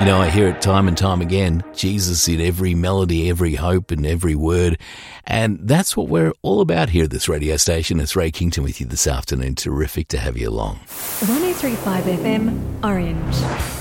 You know, I hear it time and time again. Jesus in every melody, every hope and every word. And that's what we're all about here at this radio station. It's Ray Kington with you this afternoon. Terrific to have you along. 103.5 FM, Orange.